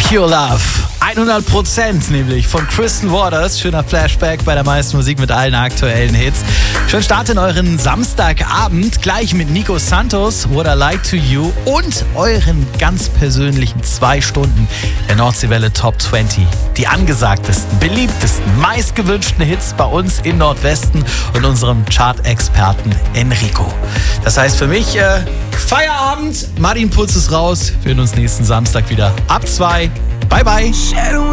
Pure Love. 100% nämlich von Kristen Waters. Schöner Flashback bei der meisten Musik mit allen aktuellen Hits. Schönen Start in euren Samstagabend. Gleich mit Nico Santos, What I Like to You und euren ganz persönlichen 2 Stunden der Nordseewelle Top 20. Die angesagtesten, beliebtesten, meistgewünschten Hits bei uns im Nordwesten und unserem Chart-Experten Enrico. Das heißt für mich Feierabend. Martin Puls ist raus. Wir sehen uns nächsten Samstag wieder ab 2. Bye, bye.